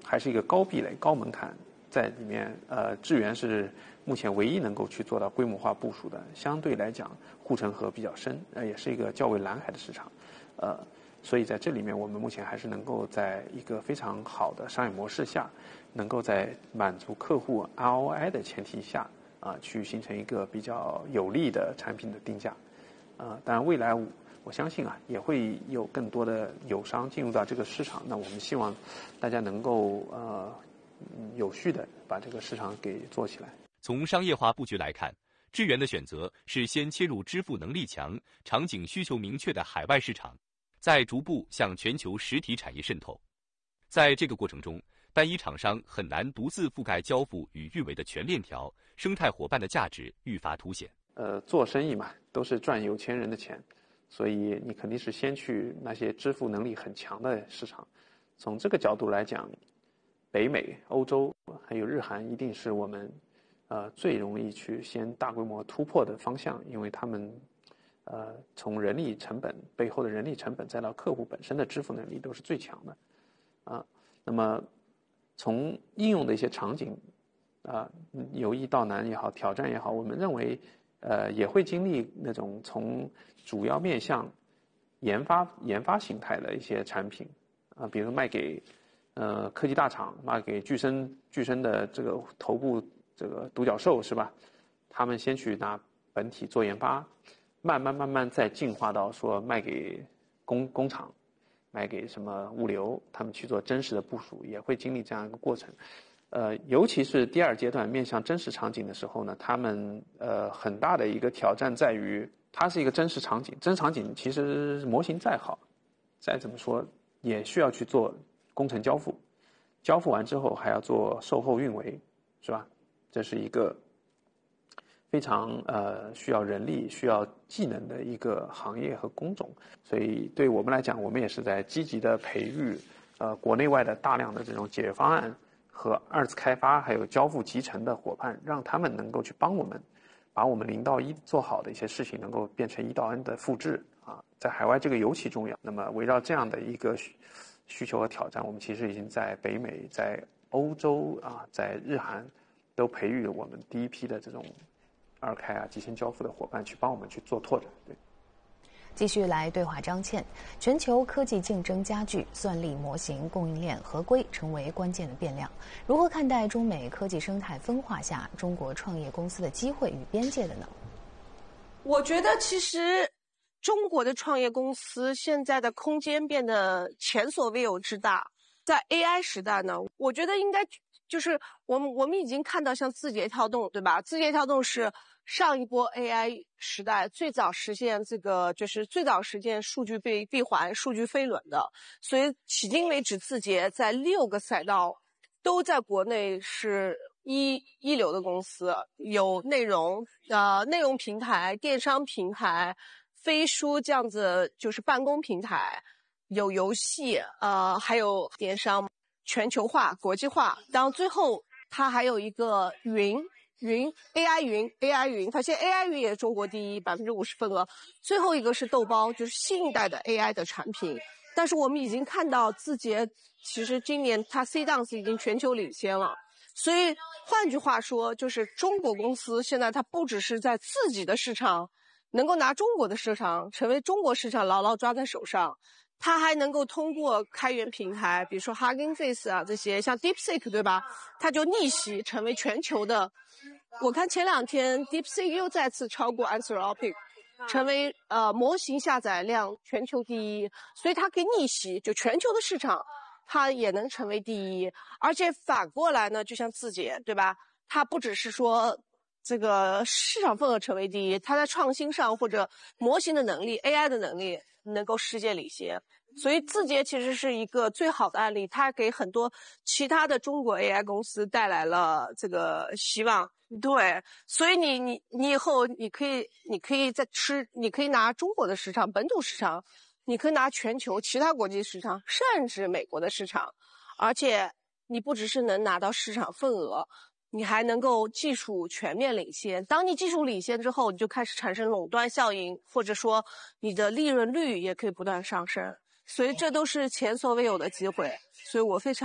还是一个高壁垒、高门槛在里面。智源是目前唯一能够去做到规模化部署的，相对来讲护城河比较深，也是一个较为蓝海的市场。所以在这里面，我们目前还是能够在一个非常好的商业模式下，能够在满足客户 ROI 的前提下，去形成一个比较有利的产品的定价。当然未来我相信也会有更多的友商进入到这个市场。那我们希望大家能够有序的把这个市场给做起来。 从商业化布局来看，智源的选择是先切入支付能力强、场景需求明确的海外市场，再逐步向全球实体产业渗透。在这个过程中，单一厂商很难独自覆盖交付与运维的全链条，生态伙伴的价值愈发凸显。 做生意嘛，都是赚有钱人的钱，所以你肯定是先去那些支付能力很强的市场。从这个角度来讲，北美、欧洲还有日韩一定是我们最容易去先大规模突破的方向，因为他们从人力成本背后的人力成本，再到客户本身的支付能力都是最强的。那么从应用的一些场景由易到难也好，挑战也好，我们认为也会经历那种从主要面向研发形态的一些产品比如卖给科技大厂，卖给巨升的这个头部这个独角兽是吧？他们先去拿本体做研发，慢慢再进化到说卖给工厂，卖给什么物流，他们去做真实的部署，也会经历这样一个过程。尤其是第二阶段面向真实场景的时候呢，他们很大的一个挑战在于，它是一个真实场景，真实场景其实模型再好，再怎么说也需要去做工程交付，交付完之后还要做售后运维，是吧？这是一个非常需要人力、需要技能的一个行业和工种，所以对我们来讲，我们也是在积极的培育国内外的大量的这种解决方案和二次开发还有交付集成的伙伴，让他们能够去帮我们把我们0到1做好的一些事情能够变成1到N的复制在海外这个尤其重要。那么围绕这样的一个需求和挑战，我们其实已经在北美、在欧洲在日韩都培育了我们第一批的这种二开集成交付的伙伴，去帮我们去做拓展。对。 继续来对话张倩。全球科技竞争加剧，算力模型、供应链合规成为关键的变量。如何看待中美科技生态分化下中国创业公司的机会与边界的呢？ 我觉得其实中国的创业公司现在的空间变得前所未有之大。在 AI 时代呢，我觉得应该就是我们已经看到像字节跳动，对吧？字节跳动是上一波 AI 时代最早实现数据闭环、数据飞轮的，所以迄今为止，字节在6个赛道都在国内是一流的公司，有内容平台、电商平台、飞书这样子就是办公平台，有游戏还有电商全球化、国际化。然后最后它还有一个AI 云，它现在 AI 云也是中国第一，50%份额。最后一个是豆包，就是新一代的 AI 的产品。但是我们已经看到字节其实今年它 C-Dance 已经全球领先了。所以换句话说，就是中国公司现在它不只是在自己的市场能够拿中国的市场成为中国市场牢牢抓在手上，它还能够通过开源平台，比如说 Hugging Face 这些，像 DeepSeek 对吧？它就逆袭成为全球的。我看前2天 DeepSeek 又再次超过 Anthropic， 成为模型下载量全球第一，所以它可以逆袭，就全球的市场它也能成为第一。而且反过来呢，就像字节对吧？它不只是说这个市场份额成为第一，它在创新上或者模型的能力 AI 的能力能够世界领先。所以字节其实是一个最好的案例，它给很多其他的中国 AI 公司带来了这个希望。对，所以你以后你可以你可以拿中国的市场、本土市场，你可以拿全球其他国际市场，甚至美国的市场。而且你不只是能拿到市场份额，你还能够技术全面领先。当你技术领先之后，你就开始产生垄断效应，或者说你的利润率也可以不断上升。所以这都是前所未有的机会，所以我非常